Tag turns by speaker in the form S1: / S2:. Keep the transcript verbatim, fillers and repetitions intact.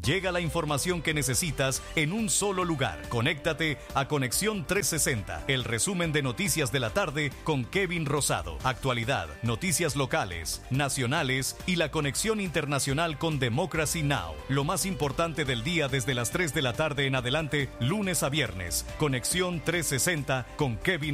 S1: Llega la información que necesitas en un solo lugar. Conéctate a Conexión trescientos sesenta, el resumen de noticias de la tarde con Kevin Rosado. Actualidad, noticias locales, nacionales y la conexión internacional con Democracy Now! Lo más importante del día desde las tres de la tarde en adelante, lunes a viernes. Conexión trescientos sesenta con Kevin